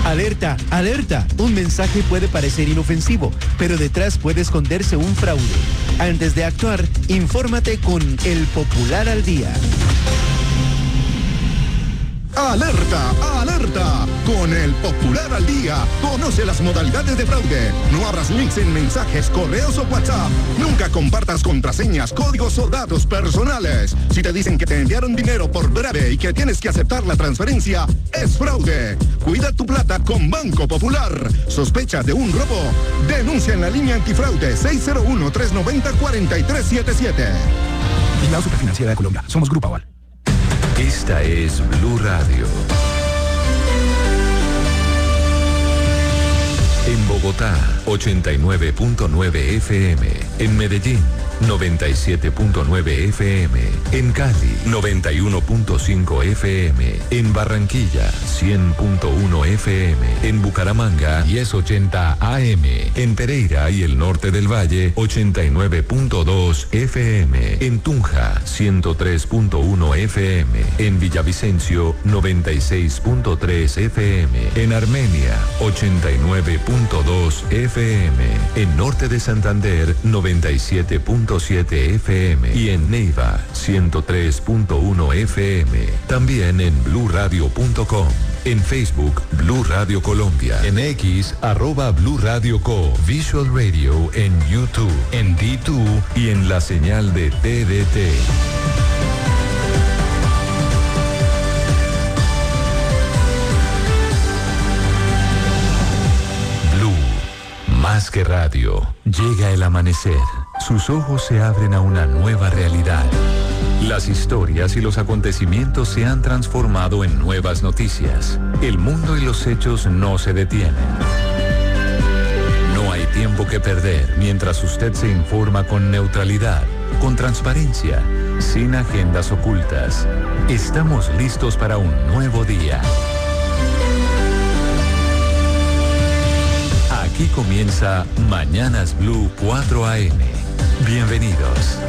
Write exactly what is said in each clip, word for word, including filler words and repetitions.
Alerta, alerta. Un mensaje puede parecer inofensivo, pero detrás puede esconderse un fraude. Antes de actuar, infórmate con El Popular al Día. ¡Alerta! ¡Alerta! Con El Popular al Día, conoce las modalidades de fraude. No abras links en mensajes, correos o WhatsApp. Nunca compartas contraseñas, códigos o datos personales. Si te dicen que te enviaron dinero por breve y que tienes que aceptar la transferencia, es fraude. Cuida tu plata con Banco Popular. ¿Sospecha de un robo? Denuncia en la línea antifraude seis cero uno, tres nueve cero, cuatro tres siete siete. Vigilado Superfinanciera de Colombia. Somos Grupo Aval. Esta es Blue Radio. En Bogotá, ochenta y nueve punto nueve F M. En Medellín, noventa y siete punto nueve F M. En Cali, noventa y uno punto cinco F M. En Barranquilla, cien punto uno F M. En Bucaramanga, diez ochenta A M. En Pereira y el norte del Valle, ochenta y nueve punto dos F M. En Tunja, ciento tres punto uno F M. En Villavicencio, noventa y seis punto tres F M. En Armenia, ochenta y nueve punto dos F M. En norte de Santander, noventa y siete punto siete F M. Y en Neiva, ciento tres punto uno F M. También en blue radio punto com. En Facebook, Blue Radio Colombia. En X, arroba Blue Radio Co. Visual Radio en YouTube, en D dos y en la señal de T D T. Blue, más que radio. Llega el amanecer. Sus ojos se abren a una nueva realidad. Las historias y los acontecimientos se han transformado en nuevas noticias. El mundo y los hechos no se detienen. No hay tiempo que perder mientras usted se informa con neutralidad, con transparencia, sin agendas ocultas. Estamos listos para un nuevo día. Aquí comienza Mañanas Blue cuatro A M. Bienvenidos.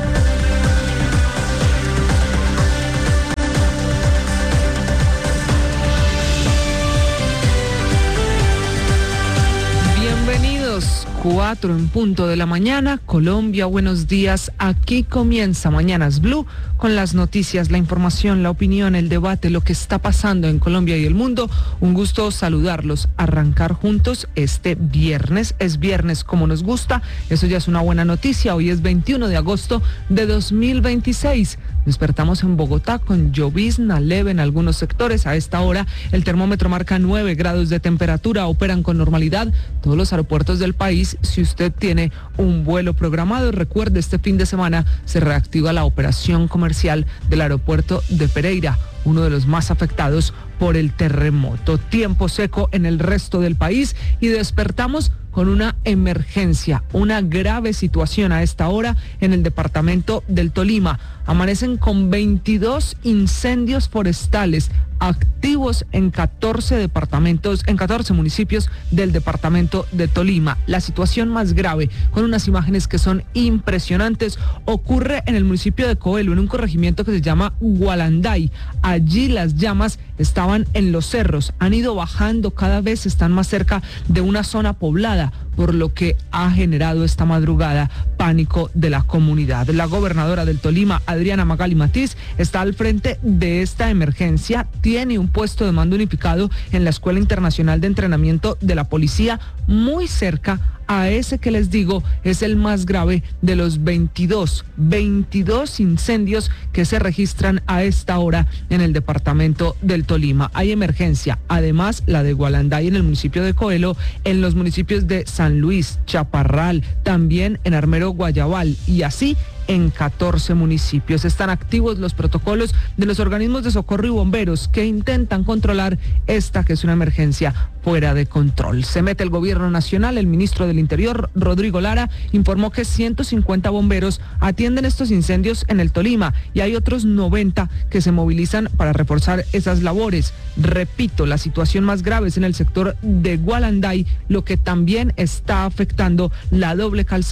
Bienvenidos, cuatro en punto de la mañana, Colombia, buenos días. Aquí comienza Mañanas Blue con las noticias, la información, la opinión, el debate, lo que está pasando en Colombia y el mundo. Un gusto saludarlos, arrancar juntos este viernes. Es viernes como nos gusta, eso ya es una buena noticia. Hoy es veintiuno de agosto de dos mil veintiséis. Despertamos en Bogotá con llovizna leve en algunos sectores. A esta hora el termómetro marca nueve grados de temperatura. Operan con normalidad todos los aeropuertos del país. Si usted tiene un vuelo programado, recuerde, este fin de semana se reactiva la operación comercial del aeropuerto de Pereira, uno de los más afectados por el terremoto. Tiempo seco en el resto del país y despertamos con una emergencia, una grave situación a esta hora en el departamento del Tolima. Amanecen con veintidós incendios forestales activos en catorce departamentos, en catorce municipios del departamento de Tolima. La situación más grave, con unas imágenes que son impresionantes, ocurre en el municipio de Coelho, en un corregimiento que se llama Gualanday. Allí las llamas estaban en los cerros, han ido bajando, cada vez están más cerca de una zona poblada, por lo que ha generado esta madrugada pánico de la comunidad. La gobernadora del Tolima, Adriana Magali Matiz, está al frente de esta emergencia, tiene un puesto de mando unificado en la Escuela Internacional de Entrenamiento de la Policía, muy cerca a ese que les digo es el más grave de los veintidós, veintidós incendios que se registran a esta hora en el departamento del Tolima. Hay emergencia, además la de Gualanday en el municipio de Coelho, en los municipios de San Luis, Chaparral, también en Armero, Guayabal, y así en catorce municipios. Están activos los protocolos de los organismos de socorro y bomberos que intentan controlar esta que es una emergencia fuera de control. Se mete el gobierno nacional. El ministro del Interior, Rodrigo Lara, informó que ciento cincuenta bomberos atienden estos incendios en el Tolima y hay otros noventa que se movilizan para reforzar esas labores. Repito, la situación más grave es en el sector de Gualanday, lo que también está afectando la doble calzada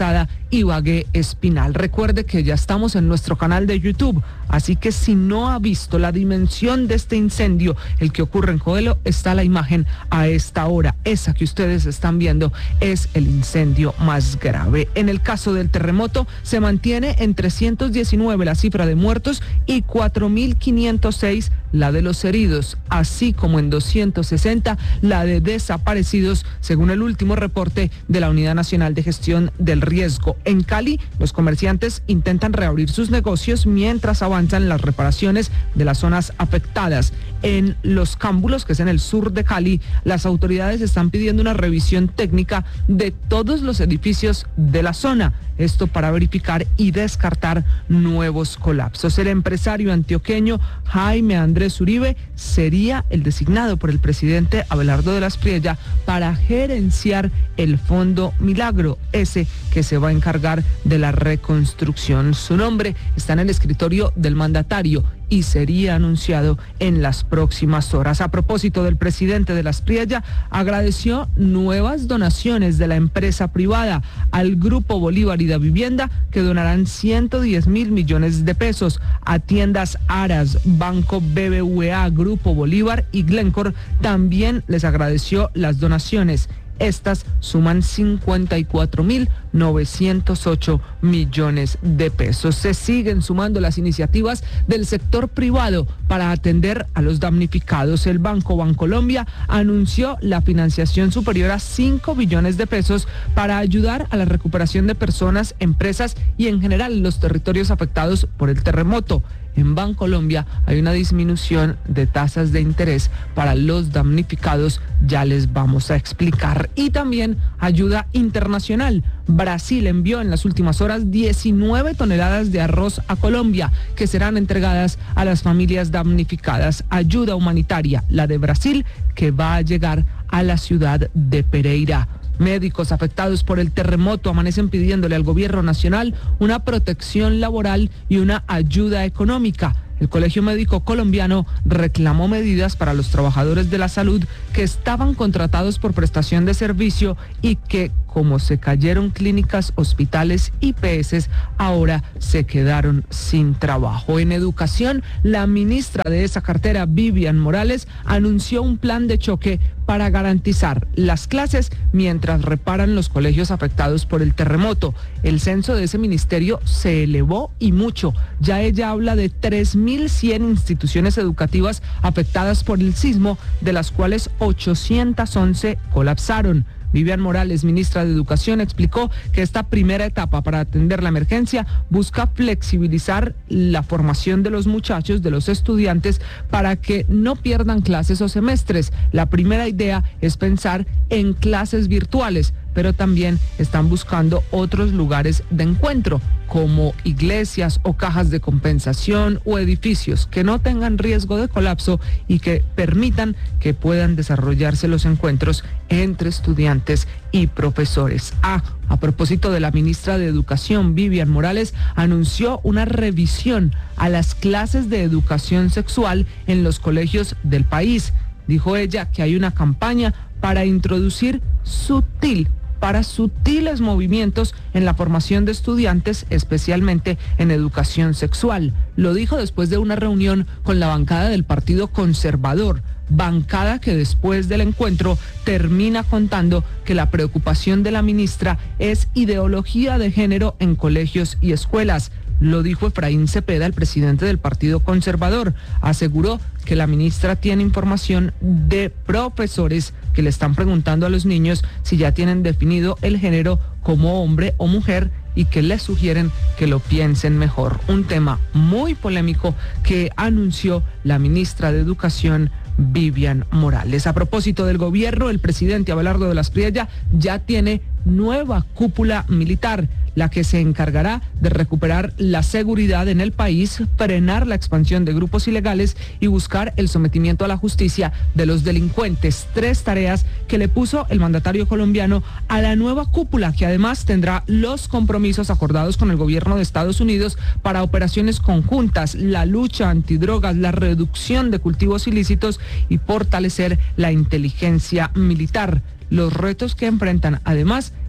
Ibagué Espinal. Recuerde que ya estamos en nuestro canal de YouTube, así que si no ha visto la dimensión de este incendio, el que ocurre en Coelho, está la imagen a esta hora. Esa que ustedes están viendo es el incendio más grave. En el caso del terremoto, se mantiene en trescientos diecinueve la cifra de muertos y cuatro mil quinientos seis la de los heridos, así como en doscientos sesenta la de desaparecidos, según el último reporte de la Unidad Nacional de Gestión del Riesgo. En Cali, los comerciantes intentan reabrir sus negocios mientras avanzan las reparaciones de las zonas afectadas. En Los Cámbulos, que es en el sur de Cali, las autoridades están pidiendo una revisión técnica de todos los edificios de la zona. Esto para verificar y descartar nuevos colapsos. El empresario antioqueño Jaime Andrés Uribe sería el designado por el presidente Abelardo de la Espriella para gerenciar el Fondo Milagro, ese que se va a encargar de la reconstrucción. Su nombre está en el escritorio del mandatario y sería anunciado en las próximas horas. A propósito del presidente de la Espriella, agradeció nuevas donaciones de la empresa privada al Grupo Bolívar y de Vivienda, que donarán ciento diez mil millones de pesos a tiendas Aras, Banco B B V A, Grupo Bolívar y Glencore. También les agradeció las donaciones. Estas suman cincuenta y cuatro mil novecientos ocho millones de pesos. Se siguen sumando las iniciativas del sector privado para atender a los damnificados. El Banco Bancolombia anunció la financiación superior a cinco billones de pesos para ayudar a la recuperación de personas, empresas y en general los territorios afectados por el terremoto. En Bancolombia hay una disminución de tasas de interés para los damnificados, ya les vamos a explicar. Y también ayuda internacional. Brasil envió en las últimas horas diecinueve toneladas de arroz a Colombia, que serán entregadas a las familias damnificadas. Ayuda humanitaria, la de Brasil, que va a llegar a la ciudad de Pereira. Médicos afectados por el terremoto amanecen pidiéndole al gobierno nacional una protección laboral y una ayuda económica. El Colegio Médico Colombiano reclamó medidas para los trabajadores de la salud que estaban contratados por prestación de servicio y que, como se cayeron clínicas, hospitales y P S, ahora se quedaron sin trabajo. En educación, la ministra de esa cartera, Vivian Morales, anunció un plan de choque para garantizar las clases mientras reparan los colegios afectados por el terremoto. El censo de ese ministerio se elevó y mucho. Ya ella habla de tres mil cien instituciones educativas afectadas por el sismo, de las cuales ochocientas once colapsaron. Vivian Morales, ministra de Educación, explicó que esta primera etapa para atender la emergencia busca flexibilizar la formación de los muchachos, de los estudiantes, para que no pierdan clases o semestres. La primera idea es pensar en clases virtuales, pero también están buscando otros lugares de encuentro, como iglesias o cajas de compensación o edificios que no tengan riesgo de colapso y que permitan que puedan desarrollarse los encuentros entre estudiantes y profesores. Ah, a propósito de la ministra de Educación, Vivian Morales, anunció una revisión a las clases de educación sexual en los colegios del país. Dijo ella que hay una campaña para introducir sutil para sutiles movimientos en la formación de estudiantes, especialmente en educación sexual. Lo dijo después de una reunión con la bancada del Partido Conservador, bancada que después del encuentro termina contando que la preocupación de la ministra es ideología de género en colegios y escuelas. Lo dijo Efraín Cepeda, el presidente del Partido Conservador. Aseguró que la ministra tiene información de profesores que le están preguntando a los niños si ya tienen definido el género como hombre o mujer y que les sugieren que lo piensen mejor. Un tema muy polémico que anunció la ministra de Educación, Vivian Morales. A propósito del gobierno, el presidente Abelardo de la Espriella ya tiene nueva cúpula militar, la que se encargará de recuperar la seguridad en el país, frenar la expansión de grupos ilegales y buscar el sometimiento a la justicia de los delincuentes. Tres tareas que le puso el mandatario colombiano a la nueva cúpula, que además tendrá los compromisos acordados con el gobierno de Estados Unidos para operaciones conjuntas, la lucha antidrogas, la reducción de cultivos ilícitos y fortalecer la inteligencia militar. Los retos que enfrentan, además,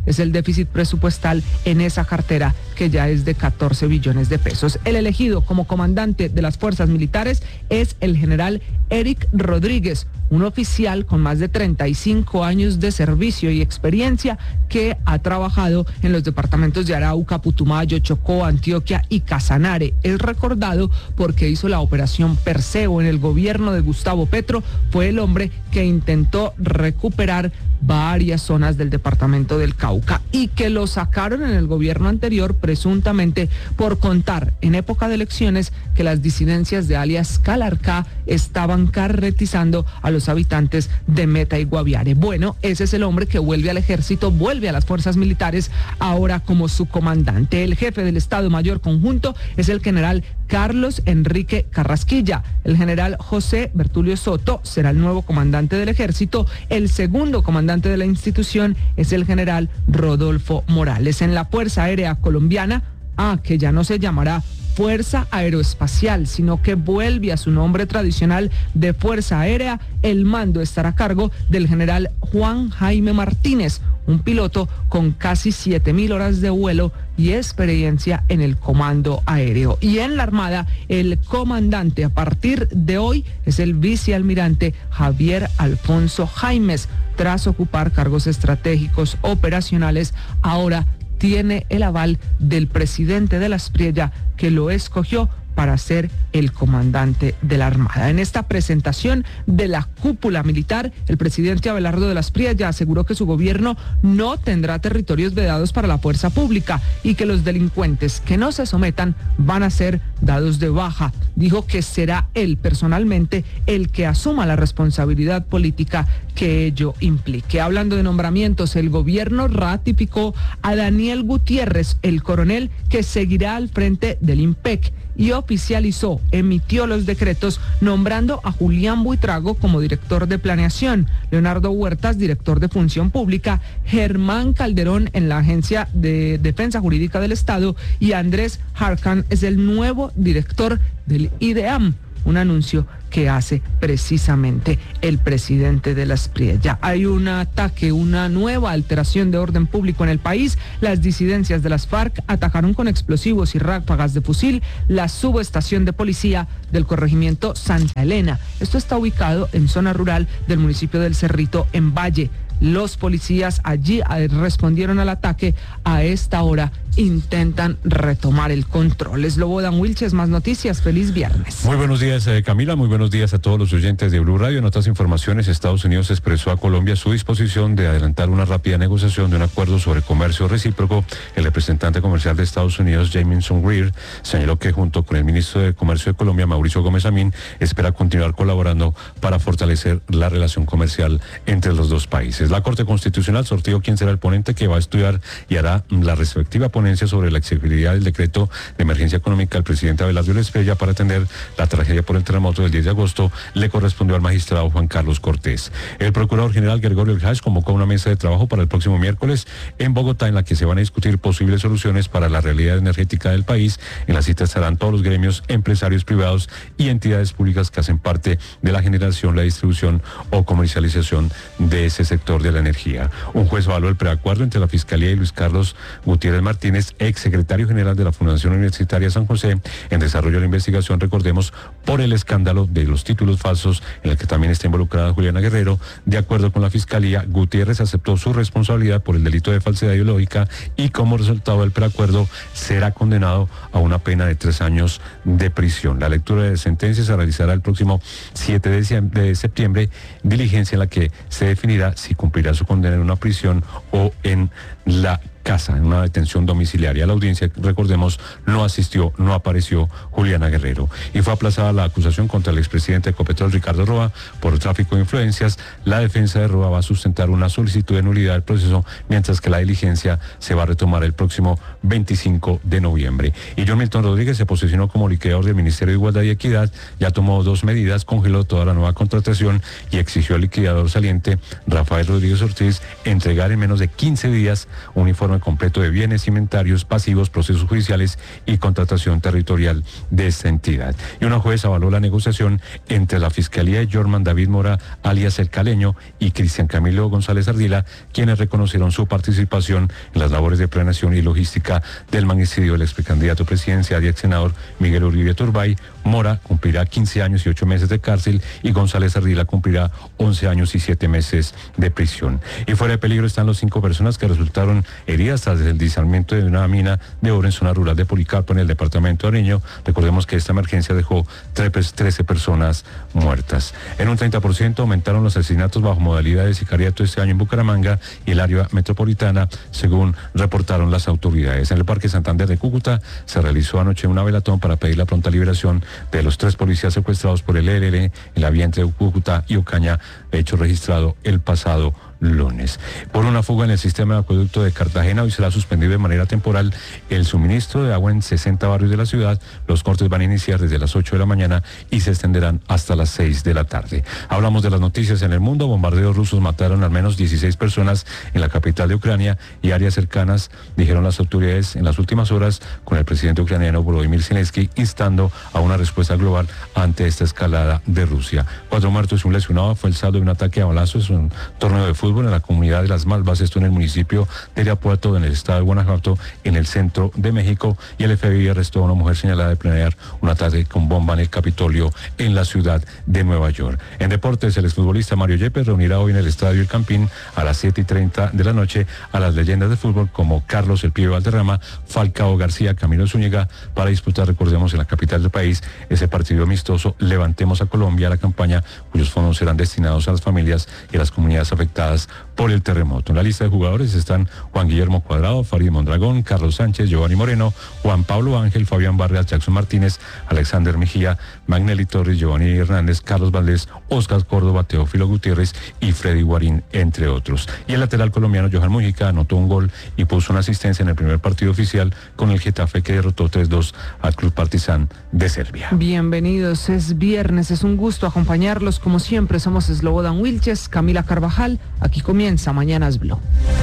es el déficit presupuestal en esa cartera, que ya es de catorce billones de pesos. El elegido como comandante de las fuerzas militares es el general Eric Rodríguez, un oficial con más de treinta y cinco años de servicio y experiencia que ha trabajado en los departamentos de Arauca, Putumayo, Chocó, Antioquia y Casanare. Es recordado porque hizo la operación Perseo en el gobierno de Gustavo Petro. Fue el hombre que intentó recuperar varias zonas del departamento del Cauca y que lo sacaron en el gobierno anterior presuntamente por contar en época de elecciones que las disidencias de alias Calarcá estaban carretizando a los habitantes de Meta y Guaviare. Bueno, ese es el hombre que vuelve al ejército, vuelve a las fuerzas militares, ahora como su comandante. El jefe del Estado Mayor Conjunto es el general Carlos Enrique Carrasquilla. El general José Bertulio Soto será el nuevo comandante del ejército. El segundo comandante de la institución es el general Rodolfo Morales. En la Fuerza Aérea Colombiana, ah, que ya no se llamará Fuerza Aeroespacial, sino que vuelve a su nombre tradicional de Fuerza Aérea, el mando estará a cargo del general Juan Jaime Martínez, un piloto con casi siete mil horas de vuelo y experiencia en el comando aéreo. Y en la Armada, el comandante a partir de hoy es el vicealmirante Javier Alfonso Jaimes. Tras ocupar cargos estratégicos operacionales, ahora tiene el aval del presidente de la Aspriella, que lo escogió para ser el comandante de la Armada. En esta presentación de la cúpula militar, el presidente Abelardo de la Aspriella aseguró que su gobierno no tendrá territorios vedados para la fuerza pública y que los delincuentes que no se sometan van a ser dados de baja. Dijo que será él personalmente el que asuma la responsabilidad política que ello implique. Hablando de nombramientos, el gobierno ratificó a Daniel Gutiérrez, el coronel que seguirá al frente del IMPEC, y oficializó, emitió los decretos nombrando a Julián Buitrago como director de planeación, Leonardo Huertas, director de función pública, Germán Calderón en la Agencia de Defensa Jurídica del Estado y Andrés Harkan es el nuevo director del IDEAM. Un anuncio que hace precisamente el presidente de la Aspriella. Hay un ataque, una nueva alteración de orden público en el país. Las disidencias de las FARC atacaron con explosivos y ráfagas de fusil la subestación de policía del corregimiento Santa Elena. Esto está ubicado en zona rural del municipio del Cerrito, en Valle. Los policías allí respondieron al ataque. A esta hora intentan retomar el control. Slobodan Wilches, más noticias. Feliz viernes. Muy buenos días, eh, Camila. Muy buenos días a todos los oyentes de Blue Radio. En otras informaciones, Estados Unidos expresó a Colombia su disposición de adelantar una rápida negociación de un acuerdo sobre comercio recíproco. El representante comercial de Estados Unidos, Jamieson Greer, señaló que junto con el ministro de Comercio de Colombia, Mauricio Gómez Amín, espera continuar colaborando para fortalecer la relación comercial entre los dos países. La Corte Constitucional sorteó quién será el ponente que va a estudiar y hará la respectiva ponencia sobre la exigibilidad del decreto de emergencia económica al presidente Abelardo de la Aspriella para atender la tragedia por el terremoto del diez de agosto. Le correspondió al magistrado Juan Carlos Cortés. El procurador general Gregorio Elhaj convocó una mesa de trabajo para el próximo miércoles en Bogotá, en la que se van a discutir posibles soluciones para la realidad energética del país. En la cita estarán todos los gremios, empresarios privados y entidades públicas que hacen parte de la generación, la distribución o comercialización de ese sector de la energía. Un juez avaló el preacuerdo entre la Fiscalía y Luis Carlos Gutiérrez Martínez, ex secretario general de la Fundación Universitaria San José, en desarrollo de la investigación, recordemos, por el escándalo de los títulos falsos en el que también está involucrada Juliana Guerrero. De acuerdo con la Fiscalía, Gutiérrez aceptó su responsabilidad por el delito de falsedad ideológica y como resultado del preacuerdo será condenado a una pena de tres años de prisión. La lectura de sentencia se realizará el próximo siete de septiembre, diligencia en la que se definirá si cumplirá su condena en una prisión o en la casa, en una detención domiciliaria. A la audiencia, recordemos, no asistió, no apareció Juliana Guerrero. Y fue aplazada la acusación contra el expresidente de Ecopetrol, Ricardo Roa, por tráfico de influencias. La defensa de Roa va a sustentar una solicitud de nulidad del proceso, mientras que la diligencia se va a retomar el próximo veinticinco de noviembre. Y John Milton Rodríguez se posicionó como liquidador del Ministerio de Igualdad y Equidad. Ya tomó dos medidas, congeló toda la nueva contratación y exigió al liquidador saliente, Rafael Rodríguez Ortiz, entregar en menos de quince días un informe completo de bienes, inventarios, pasivos, procesos judiciales y contratación territorial de esta entidad. Y una juez avaló la negociación entre la Fiscalía de Jorman David Mora, alias El Caleño, y Cristian Camilo González Ardila, quienes reconocieron su participación en las labores de planeación y logística del magnicidio del ex precandidato presidencial y ex senador Miguel Uribe Turbay. Mora cumplirá quince años y ocho meses de cárcel y González Ardila cumplirá once años y siete meses de prisión. Y fuera de peligro están los cinco personas que resultaron heridas tras el deslizamiento de una mina de oro en zona rural de Policarpo, en el departamento de Nariño. Recordemos que esta emergencia dejó trece personas muertas. En un treinta por ciento aumentaron los asesinatos bajo modalidad de sicariato este año en Bucaramanga y el área metropolitana, según reportaron las autoridades. En el Parque Santander de Cúcuta se realizó anoche una velatón para pedir la pronta liberación de los tres policías secuestrados por el E L N en la vía entre Cúcuta y Ocaña, hecho registrado el pasado lunes. Por una fuga en el sistema de acueducto de Cartagena, hoy será suspendido de manera temporal el suministro de agua en sesenta barrios de la ciudad. Los cortes van a iniciar desde las ocho de la mañana y se extenderán hasta las seis de la tarde. Hablamos de las noticias en el mundo. Bombardeos rusos mataron al menos dieciséis personas en la capital de Ucrania y áreas cercanas, dijeron las autoridades en las últimas horas, con el presidente ucraniano Volodymyr Zelensky instando a una respuesta global ante esta escalada de Rusia. Cuatro muertos y un lesionado fue el saldo de un ataque a balazos en un torneo de fútbol en la comunidad de Las Malvas, esto en el municipio de Irapuato, en el estado de Guanajuato, en el centro de México, y el F B I arrestó a una mujer señalada de planear un ataque con bomba en el Capitolio en la ciudad de Nueva York. En deportes, el exfutbolista Mario Yepes reunirá hoy en el estadio El Campín a las siete y treinta de la noche a las leyendas de fútbol como Carlos El Pibe Valderrama, Falcao García, Camilo Zúñiga, para disputar, recordemos, en la capital del país, ese partido amistoso Levantemos a Colombia, la campaña cuyos fondos serán destinados a las familias y a las comunidades afectadas por el terremoto. En la lista de jugadores están Juan Guillermo Cuadrado, Farid Mondragón, Carlos Sánchez, Giovanni Moreno, Juan Pablo Ángel, Fabián Vargas, Jackson Martínez, Alexander Mejía, Magnelli Torres, Giovanni Hernández, Carlos Valdés, Oscar Córdoba, Teófilo Gutiérrez y Freddy Guarín, entre otros. Y el lateral colombiano Johan Mujica anotó un gol y puso una asistencia en el primer partido oficial con el Getafe, que derrotó tres dos al Club Partizan de Serbia. Bienvenidos, es viernes, es un gusto acompañarlos como siempre. Somos Slobodan Wilches, Camila Carvajal, aquí comienza Mañanas Blue.